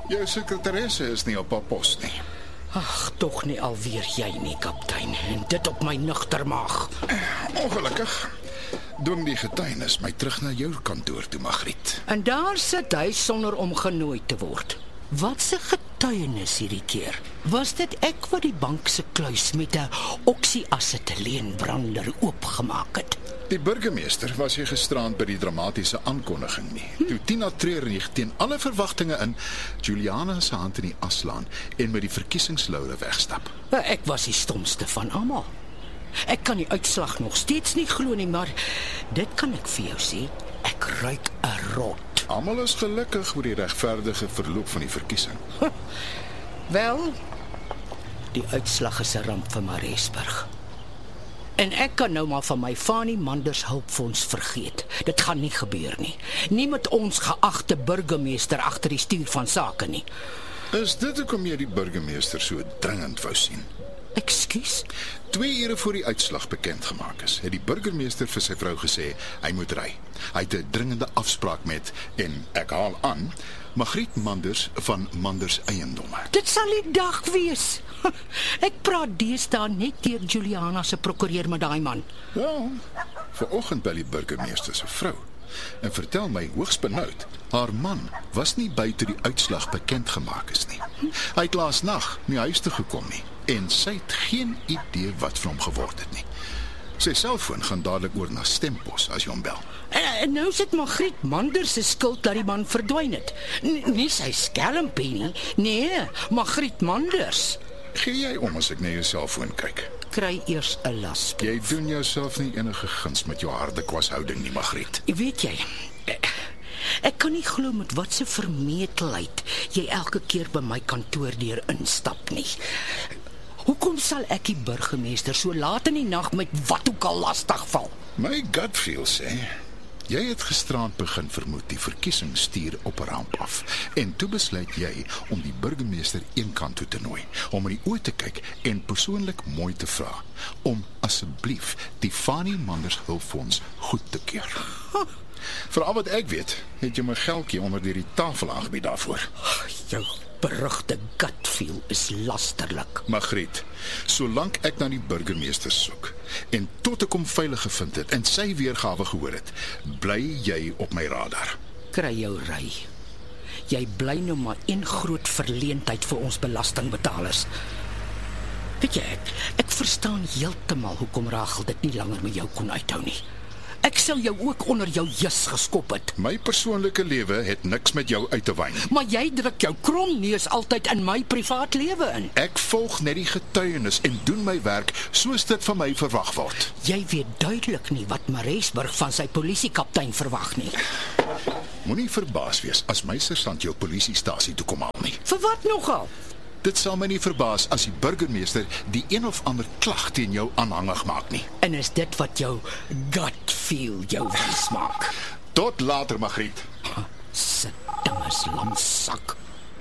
Jou sekretaresse is nie op haar pos nie. Ag, tog nie alweer jy nie, kaptein. En dit op my nugter maag. Ongelukkig dwing die getuienis my terug na jou kantoor toe, Margriet. En daar sit hy sonder om genooi te word. Wat 'n getuienis hierdie keer? Was dit ek wat die bank se kluis met 'n oksieasetyleenbrander oopgemaak het? Die burgemeester was nie gisterand by die dramatiese aankondiging nie. Toe Tina Treurnig teen alle verwagtinge in Juliana se hand in die as slaan en met die verkiesingslaure wegstap. Ek was die stomste van almal. Ek kan die uitslag nog steeds nie glo nie, maar dit kan ek vir jou sê, ek ruik 'n rot. Almal is gelukkig oor die regverdige verloop van die verkiesing. Wel, die uitslag is 'n ramp vir Mariesburg. En ek kan nou maar van my Fanie Manders hulpfonds vergeet. Dit gaan nie gebeur nie. Nie met ons geagte burgemeester agter die stuur van sake nie. Is dit hoekom jy die burgemeester so dringend wou sien? Ekskuus? 2 ure voor die uitslag bekend gemaak is, het die burgemeester vir sy vrou gesê hy moet ry. Hy het 'n dringende afspraak met, en ek haal aan, Margriet Manders van Manders Eiendomme. Dit sal die dag wees. Ek praat deesdae net deur Juliana se prokureur met daai man. Ja, vanoggend bel die burgemeester se vrou en vertel my hoogs benoud, haar man was nie by toe die uitslag bekend gemaak is nie. Hy het laasnag nie huis toe gekom nie en sy het geen idee wat van hom geword het nie. Sy selfoon gaan dadelik oor na stempos as jy hom bel. En nou sit Margriet Manders se skuld dat die man verdwyn het. Nie sy skelmpie nie. Nee, Margriet Manders. Gee jy om as ek na jou selfoon kyk? Kry eers 'n las. Jy doen jouself nie enige guns met jou harde kwashouding nie, Margriet. Weet jy, ek kan nie glo met wat se vermetelheid jy elke keer by my kantoor deur instap nie. Hoekom sal ek die burgemeester so laat in die nag met wat ook al lastig val? My gut feel sê, jy het gisterand begin vermoed die verkiesing stuur op 'n ramp af. En toe besluit jy om die burgemeester eenkant toe te nooi, om in die oë te kyk en persoonlik mooi te vra om asseblief die Fanie Manders hulpfonds goed te keur. Vir al wat ek weet, het jy my geldjie onder die tafel aangebied daarvoor. Jou berugte gut feel is lasterlik. Margriet, solank ek na die burgemeester soek en tot ek hom veilig gevind het en sy weergawe gehoor het, bly jy op my radar. Kry jou ry. Jy bly nou maar een groot verleentheid vir ons belastingbetalers. Weet jy, ek verstaan heeltemal hoekom Rachel dit nie langer met jou kon uithou nie. Ek sal jou ook onder jou jus geskop het. My persoonlike lewe het niks met jou uit te wyn. Maar jy druk jou krom neus altyd in my privaat lewe in. Ek volg net die getuienis en doen my werk soos dit van my verwag word. Jy weet duidelik nie wat Mariesburg van sy polisiekaptein verwag nie. Moenie verbaas wees as my sersant jou polisiestasie toe kom haal nie. Vir wat nogal? Dit sal my nie verbaas as die burgemeester die een of ander klag teen jou aanhangig maak nie. En is dit wat jou gut feel jou wys maak? Tot later, Margriet. Sit dinges lamsak.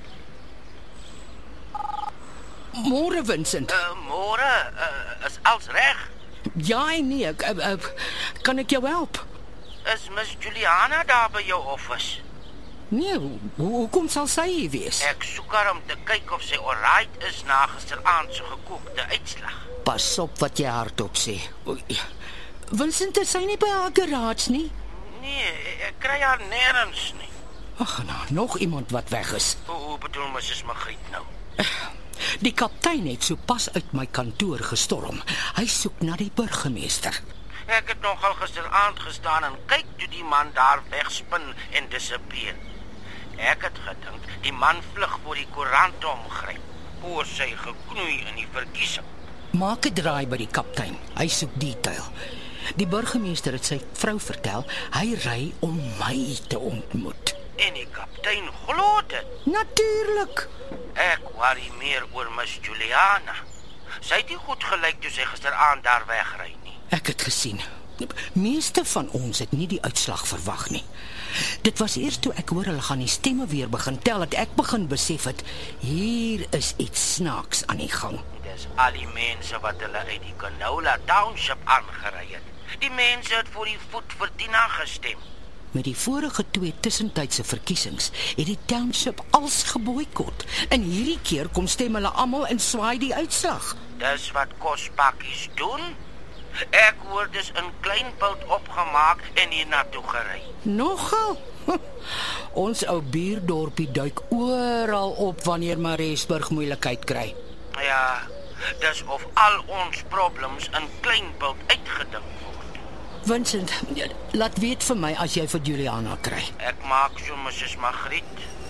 Môre, Vincent. Môre, is alles reg? Ja, nee, kan ek jou help? Is Miss Juliana daar by jou office? Nee, hoekom sal sy hier wees? Ek soek haar om te kyk of sy alright is na gisteraand se gekookte uitslag. Pas op wat jy hardop sê. Vincent, is sy nie by haar garage nie? Nee, ek kry haar nêrens nie. Ag, nou, nog iemand wat weg is. Hoe bedoel Mrs. Margriet nou? Die kaptein het sopas uit my kantoor gestorm. Hy soek na die burgemeester. Ek het nogal gisteraand gestaan en kyk toe die man daar wegspin en disappear. Ek het gedink die man vlug voor die koerante omgryp, oor sy geknoei in die verkiesing. Maak 'n draai by die kaptein. Hy soek detail. Die burgemeester het sy vrou vertel hy ry om my te ontmoet. En die kaptein glo dit. Natuurlik. Ek worry meer oor Miss Juliana. Sy het nie goed gelyk toe sy gisteraand daar wegry nie. Ek het gesien. Meeste van ons het nie die uitslag verwag nie. Dit was eers toe ek hoor hulle gaan die stemme weer begin tel dat ek begin besef het hier is iets snaaks aan die gang. Dis al die mense wat hulle uit die Canola Township aangery het. Die mense het voor die voet vir Tina gestem. Met die vorige 2 tussentydse verkiesings het die township als geboikot. En hierdie keer kom stem hulle almal en swaai die uitslag. Dis wat kospakkies doen. Ek hoor dis in Kleinbult opgemaak en hiernatoe gery. Nogal? Ons ou buurdorpie duik oral op wanneer Mariesburg moeilikheid kry. Ja, dis of al ons problems in Kleinbult uitgedink word. Vincent, laat weet vir my as jy vir Juliana kry. Ek maak so, Mrs. Margriet.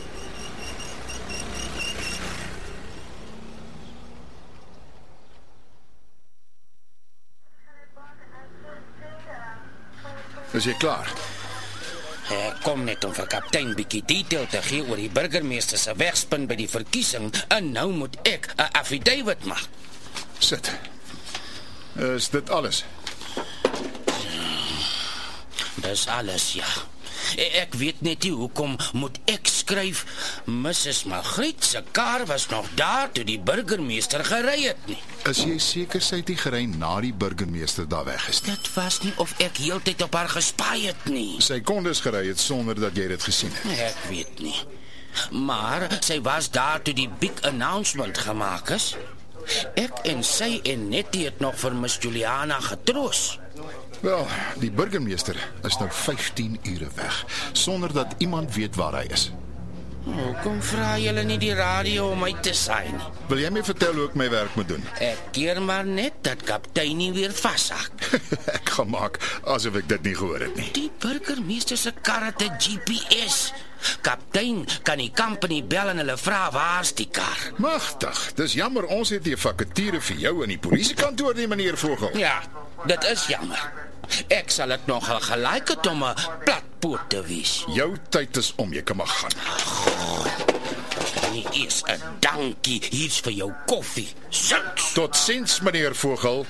Is jy klaar? Ek kom net om vir kaptein bietjie detail te gee oor die burgemeester se wegspin by die verkiesing en nou moet ek 'n affidavit maak. Sit. Is dit alles? Dis alles, ja. Ek weet net nie hoekom moet ek skryf Mrs. Margriet se kar was nog daar toe die burgemeester gery het nie. Is jy seker sy het nie gery na die burgemeester daar weg is nie? Dit was nie of ek heeltyd op haar gespaai het nie. Sy kon dus gery het sonder dat jy dit gesien het. Ek weet nie. Maar sy was daar toe die big announcement gemaak is. Ek en sy en Nettie het nog vir Miss Juliana getroos. Wel, die burgemeester is nou 15 ure weg, sonder dat iemand weet waar hy is. Hoekom vra julle nie die radio om my te saai nie? Wil jy my vertel hoe ek my werk moet doen? Ek keer maar net dat kaptein nie weer vashak. Ek gaan maak asof ek dit nie gehoor het nie. Die burgemeester se kar het 'n GPS. Kaptein kan die company bel en hulle vra waar's die kar. Magtig, dis jammer ons het nie 'n vakature vir jou in die polisiekantoor nie, meneer Vogel. Ja, dit is jammer. Ek sal dit nogal gelyk het om 'n platpoot te wees. Jou tyd is om, jy kan maar gaan. Nie eers 'n dankie, hier's vir jou koffie. Sit. Totsiens, meneer Vogel.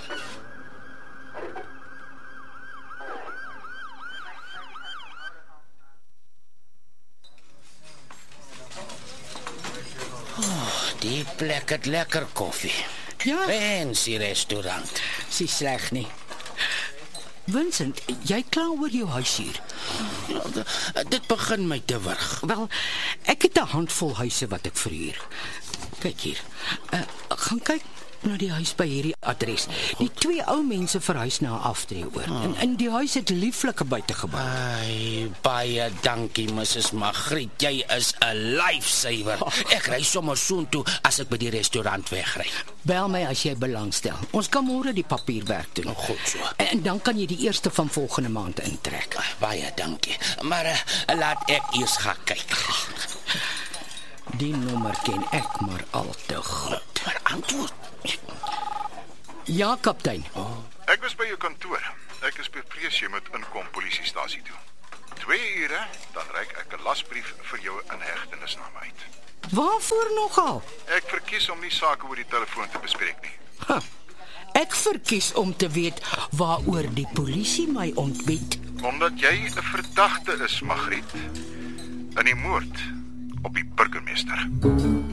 Die plek het lekker koffie. Ja, Fancy restaurant. sy sleg nie. Vincent, jy kla oor jou huis hier. Dit begin my te wurg. Wel, ek het 'n handvol huise wat ek verhuur. Kyk hier. Gaan kyk na die huis by hierdie adres. Die 2 ou mense verhuis na 'n aftree oor. En die huis het lieflike buitegebou. Ai, baie dankie, Mrs. Margriet. Jy is 'n lifesaver. Ek ry sommer soontoe as ek by die restaurant wegry. Bel my as jy belangstel. Ons kan môre die papierwerk doen. Goed so. En dan kan jy die 1ste van volgende maand intrek. Baie dankie. Maar laat ek eers gaan kyk. Die nommer ken ek maar al te goed. Maar antwoord. Ja, kaptein. Ek was by jou kantoor. Ek is bevrees jy moet inkom polisiestasie toe. 2 ure, dan reik ek 'n lasbrief vir jou inhegtenisname uit. Waarvoor nogal? Ek verkies om nie sake oor die telefoon te bespreek nie. Ek verkies om te weet waaroor die polisie my ontbied. Omdat jy 'n verdagte is, Margriet, in die moord op die burgemeester.